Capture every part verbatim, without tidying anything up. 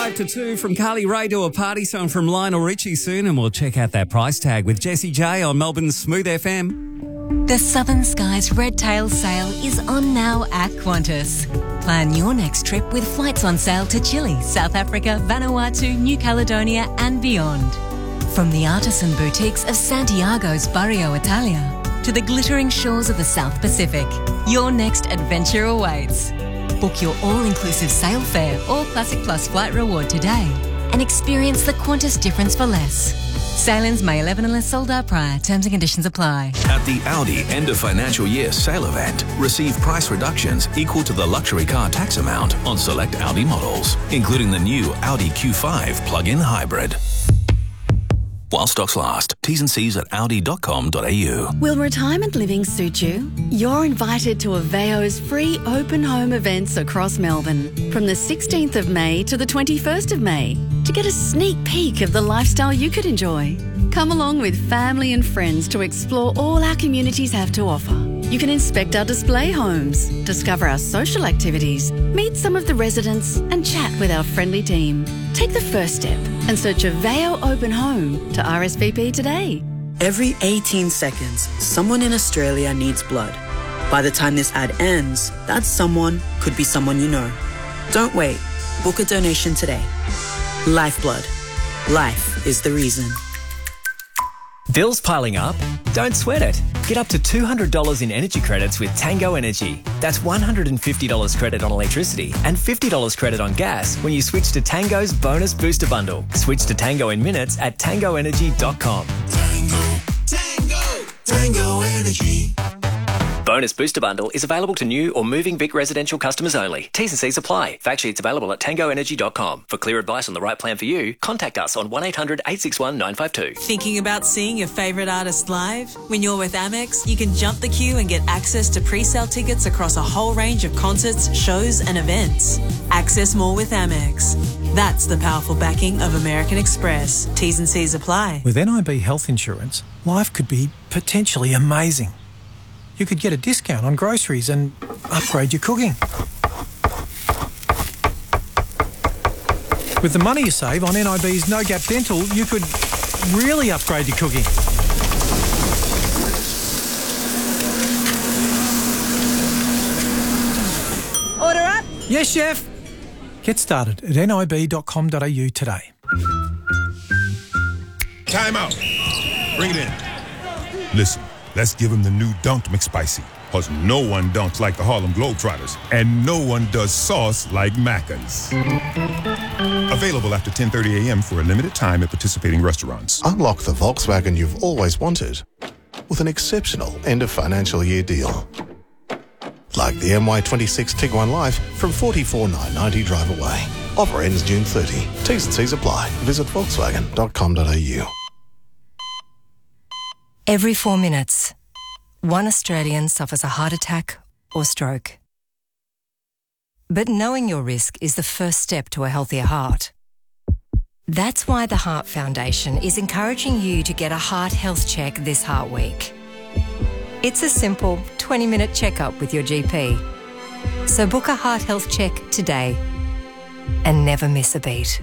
five to two from Carly Rae to a party song from Lionel Richie soon, and we'll check out that price tag with Jessie J on Melbourne's Smooth F M. The Southern Skies Red Tail sale is on now at Qantas. Plan your next trip with flights on sale to Chile, South Africa, Vanuatu, New Caledonia and beyond. From the artisan boutiques of Santiago's Barrio Italia to the glittering shores of the South Pacific, your next adventure awaits. Book your all-inclusive sail fare or Classic Plus flight reward today and experience the Qantas difference for less. Sail-ins May eleventh unless sold out prior. Terms and conditions apply. At the Audi end of financial year sale event, receive price reductions equal to the luxury car tax amount on select Audi models, including the new Audi Q five plug-in hybrid. While stocks last. T's and C's at audi dot com dot a u. Will retirement living suit you? You're invited to Aveo's free open home events across Melbourne from the sixteenth of May to the twenty-first of May to get a sneak peek of the lifestyle you could enjoy. Come along with family and friends to explore all our communities have to offer. You can inspect our display homes, discover our social activities, meet some of the residents and chat with our friendly team. Take the first step and search Aveo Open Home to R S V P today. Every eighteen seconds, someone in Australia needs blood. By the time this ad ends, that someone could be someone you know. Don't wait. Book a donation today. Lifeblood. Life is the reason. Bills piling up? Don't sweat it. Get up to two hundred dollars in energy credits with Tango Energy. That's one hundred fifty dollars credit on electricity and fifty dollars credit on gas when you switch to Tango's Bonus Booster Bundle. Switch to Tango in minutes at tango energy dot com. Tango, Tango, Tango Energy. Bonus Booster Bundle is available to new or moving Vic residential customers only. T's and C's apply. Fact sheets available at tango energy dot com. For clear advice on the right plan for you, contact us on one eight hundred eight six one nine five two. Thinking about seeing your favourite artist live? When you're with Amex, you can jump the queue and get access to pre-sale tickets across a whole range of concerts, shows and events. Access more with Amex. That's the powerful backing of American Express. T's and C's apply. With N I B Health Insurance, life could be potentially amazing. You could get a discount on groceries and upgrade your cooking. With the money you save on N I B's No Gap Dental, you could really upgrade your cooking. Order up. Yes, chef. Get started at N I B dot com dot a u today. Time out. Bring it in. Listen. Let's give him the new Dunked McSpicy, because no one dunks like the Harlem Globetrotters, and no one does sauce like Macca's. Available after ten thirty a.m. for a limited time at participating restaurants. Unlock the Volkswagen you've always wanted with an exceptional end-of-financial year deal. Like the M Y twenty-six Tiguan Life from forty-four thousand nine hundred ninety drive away. Offer ends June thirtieth. T's and C's apply. Visit volkswagen dot com dot a u. Every four minutes, one Australian suffers a heart attack or stroke. But knowing your risk is the first step to a healthier heart. That's why the Heart Foundation is encouraging you to get a heart health check this Heart Week. It's a simple twenty-minute checkup with your G P. So book a heart health check today and never miss a beat.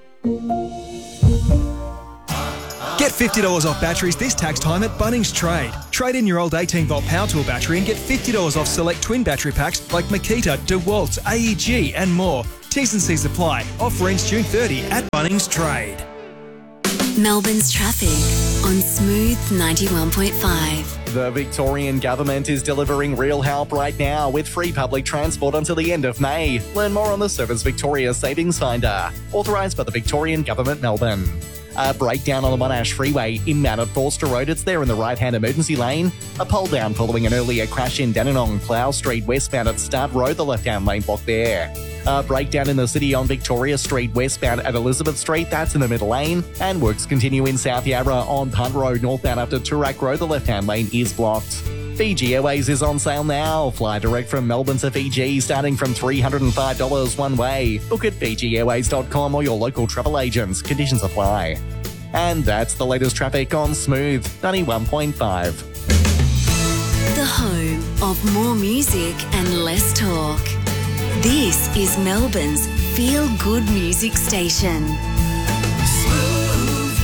Get fifty dollars off batteries this tax time at Bunnings Trade. Trade in your old eighteen volt power tool battery and get fifty dollars off select twin battery packs like Makita, DeWalt, A E G and more. T's and C's apply. Offer ends June thirtieth at Bunnings Trade. Melbourne's traffic on Smooth ninety-one point five. The Victorian Government is delivering real help right now with free public transport until the end of May. Learn more on the Service Victoria Savings Finder. Authorised by the Victorian Government, Melbourne. A breakdown on the Monash Freeway in Mount at Forster Road. It's there in the right-hand emergency lane. A pole down following an earlier crash in Dandenong. Plough Street westbound at Stud Road, the left-hand lane block there. A breakdown in the city on Victoria Street westbound at Elizabeth Street. That's in the middle lane. And works continue in South Yarra on Punt Road northbound up to Toorak Road. The left-hand lane is blocked. Fiji Airways is on sale now. Fly direct from Melbourne to Fiji starting from three hundred five dollars one way. Book at fiji airways dot com or your local travel agents. Conditions apply. And that's the latest traffic on Smooth ninety-one point five. The home of more music and less talk. This is Melbourne's feel-good music station. Smooth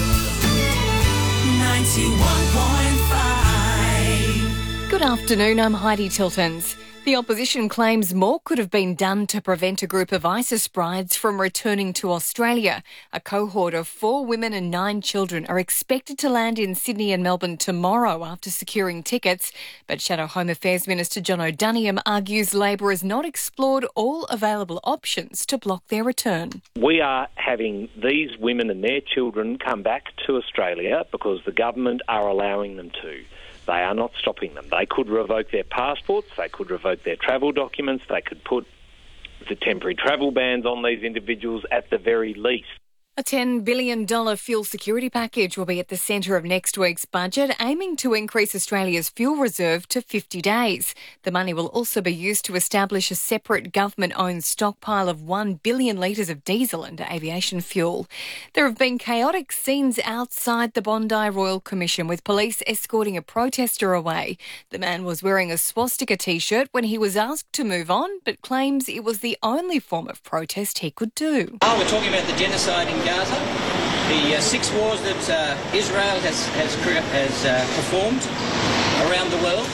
ninety-one point five. Good afternoon, I'm Heidi Tiltons. The opposition claims more could have been done to prevent a group of ISIS brides from returning to Australia. A cohort of four women and nine children are expected to land in Sydney and Melbourne tomorrow after securing tickets. But Shadow Home Affairs Minister John O'Doniam argues Labor has not explored all available options to block their return. We are having these women and their children come back to Australia because the government are allowing them to. They are not stopping them. They could revoke their passports, they could revoke their travel documents, they could put the temporary travel bans on these individuals at the very least. A ten billion dollars fuel security package will be at the centre of next week's budget, aiming to increase Australia's fuel reserve to fifty days. The money will also be used to establish a separate government-owned stockpile of one billion litres of diesel and aviation fuel. There have been chaotic scenes outside the Bondi Royal Commission, with police escorting a protester away. The man was wearing a swastika T-shirt when he was asked to move on, but claims it was the only form of protest he could do. Oh, we're talking about the genocide in Gaza, the uh, six wars that uh, Israel has has, has uh, performed around the world.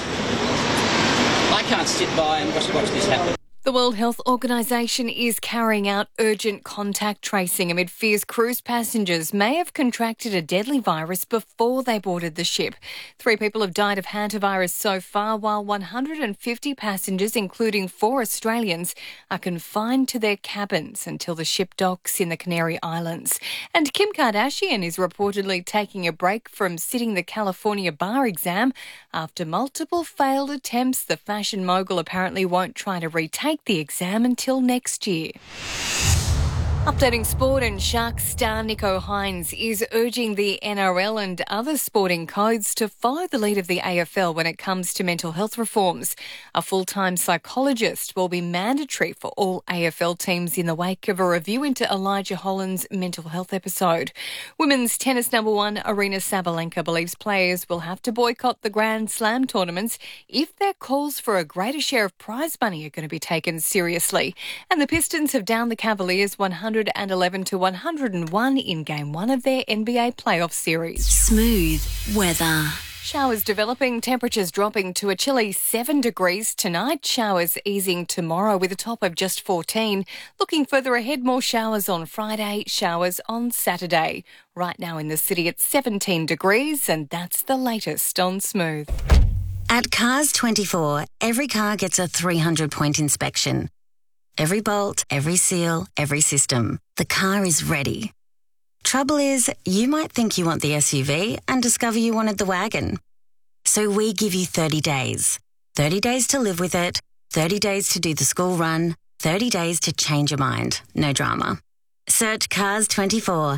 I can't sit by and just watch this happen. The World Health Organization is carrying out urgent contact tracing amid fears cruise passengers may have contracted a deadly virus before they boarded the ship. Three people have died of hantavirus so far, while one hundred fifty passengers, including four Australians, are confined to their cabins until the ship docks in the Canary Islands. And Kim Kardashian is reportedly taking a break from sitting the California bar exam. After multiple failed attempts, the fashion mogul apparently won't try to retake the exam until next year. Updating sport, and Sharks star Nico Hines is urging the N R L and other sporting codes to follow the lead of the A F L when it comes to mental health reforms. A full-time psychologist will be mandatory for all A F L teams in the wake of a review into Elijah Holland's mental health episode. Women's tennis number one Aryna Sabalenka believes players will have to boycott the Grand Slam tournaments if their calls for a greater share of prize money are going to be taken seriously. And the Pistons have downed the Cavaliers one hundred eleven to one hundred one in Game one of their N B A playoff series. Smooth weather. Showers developing, temperatures dropping to a chilly seven degrees tonight. Showers easing tomorrow with a top of just fourteen. Looking further ahead, more showers on Friday, showers on Saturday. Right now in the city it's seventeen degrees, and that's the latest on Smooth. At Cars twenty-four, every car gets a three hundred point inspection. Every bolt, every seal, every system. The car is ready. Trouble is, you might think you want the S U V and discover you wanted the wagon. So we give you thirty days. thirty days to live with it, thirty days to do the school run, thirty days to change your mind. No drama. Search Cars twenty-four